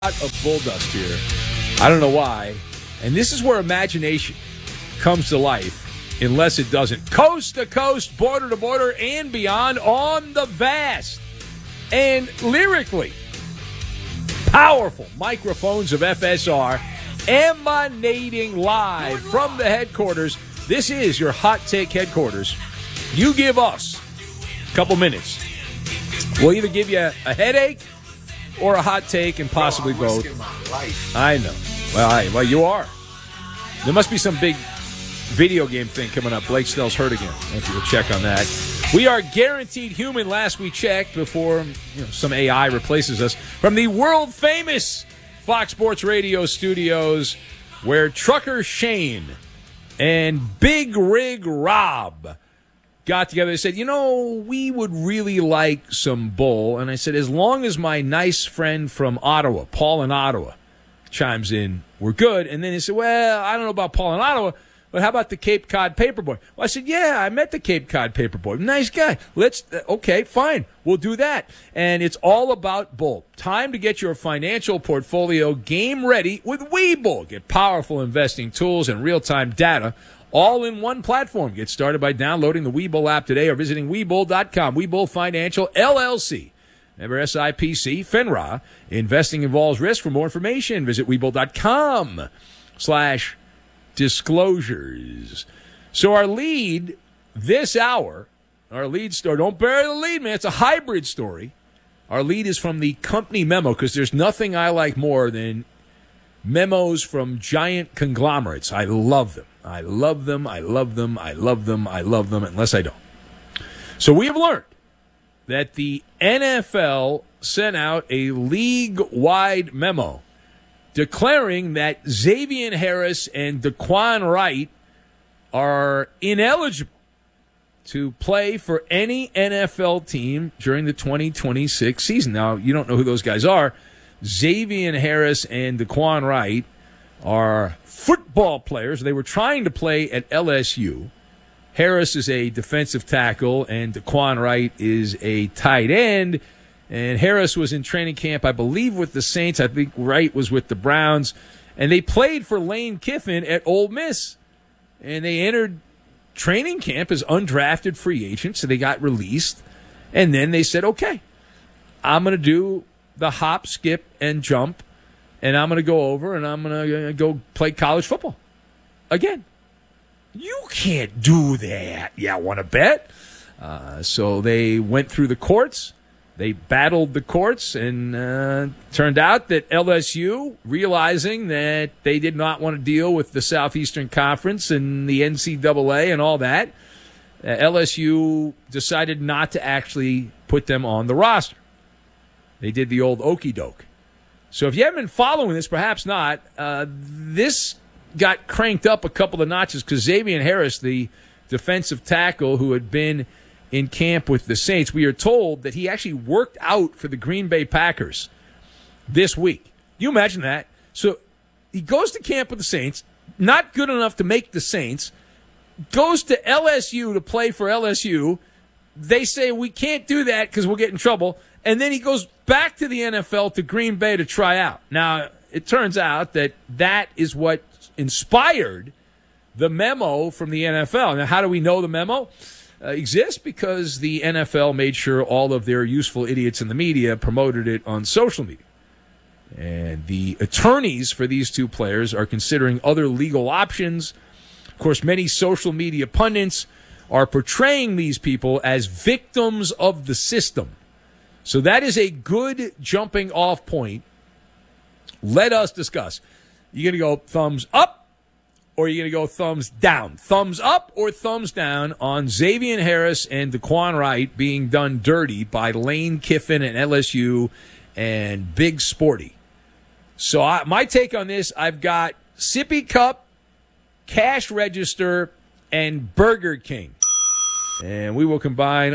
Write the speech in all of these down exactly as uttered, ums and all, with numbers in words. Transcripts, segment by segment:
Of bull dust here. I don't know why. And this is where imagination comes to life, unless it doesn't. Coast to coast, border to border, and beyond on the vast and lyrically powerful microphones of F S R emanating live from the headquarters. This is your Hot Take headquarters. You give us a couple minutes. We'll either give you a headache or a hot take, and possibly Bro, I'm both. risking my life. I know. Well, I, well, you are. There must be some big video game thing coming up. Blake Snell's hurt again. If you will check on that. We are guaranteed human. Last we checked, before you know, some A I replaces us, from the world famous Fox Sports Radio studios, where Trucker Shane and Big Rig Rob got together. They said, you know, we would really like some bull. And I said, as long as my nice friend from Ottawa, Paul in Ottawa, chimes in, we're good. And then he said, well, I don't know about Paul in Ottawa, but how about the Cape Cod Paperboy? Well, I said, yeah, I met the Cape Cod Paperboy. Nice guy. Let's, uh, okay, fine. We'll do that. And it's all about bull. Time to get your financial portfolio game ready with Webull. Get powerful investing tools and real-time data all in one platform. Get started by downloading the Webull app today or visiting Webull dot com. Webull Financial, L L C. Member S I P C, FINRA. Investing involves risk. For more information, visit Webull dot com slash disclosures. So our lead this hour, our lead story, don't bury the lead, man. It's a hybrid story. Our lead is from the company memo, because there's nothing I like more than memos from giant conglomerates. I love them. I love them, I love them, I love them, I love them, unless I don't. So we have learned that the N F L sent out a league-wide memo declaring that Xavier Harris and Daquan Wright are ineligible to play for any N F L team during the twenty twenty-six season. Now, you don't know who those guys are. Xavier Harris and Daquan Wright are football players. They were trying to play at L S U. Harris is a defensive tackle, and Daquan Wright is a tight end. And Harris was in training camp, I believe, with the Saints. I think Wright was with the Browns. And they played for Lane Kiffin at Ole Miss. And they entered training camp as undrafted free agents, so they got released. And then they said, okay, I'm going to do the hop, skip, and jump. And I'm going to go over and I'm going to go play college football again. You can't do that. Yeah, want to bet? Uh, so they went through the courts. They battled the courts, and uh, turned out that L S U, realizing that they did not want to deal with the Southeastern Conference and the N C double A and all that, uh, L S U decided not to actually put them on the roster. They did the old okey doke. So if you haven't been following this, perhaps not, uh, this got cranked up a couple of notches because Xavier Harris, the defensive tackle who had been in camp with the Saints, we are told that he actually worked out for the Green Bay Packers this week. Can you imagine that? So he goes to camp with the Saints, not good enough to make the Saints, goes to L S U to play for L S U. They say we can't do that because we'll get in trouble. And then he goes back to the N F L, to Green Bay, to try out. Now, it turns out that that is what inspired the memo from the N F L. Now, how do we know the memo uh, exists? Because the N F L made sure all of their useful idiots in the media promoted it on social media. And the attorneys for these two players are considering other legal options. Of course, many social media pundits are portraying these people as victims of the system. So that is a good jumping off point. Let us discuss. You're going to go thumbs up, or you're going to go thumbs down? Thumbs up or thumbs down on Xavier Harris and Daquan Wright being done dirty by Lane Kiffin and L S U and Big Sporty. So I, my take on this, I've got Sippy Cup, Cash Register, and Burger King. And we will combine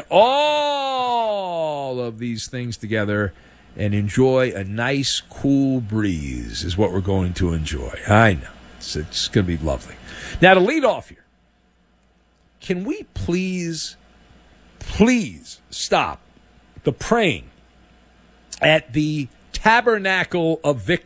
all of these things together and enjoy a nice, cool breeze is what we're going to enjoy. I know. It's, it's going to be lovely. Now, to lead off here, can we please, please stop the praying at the tabernacle of victims.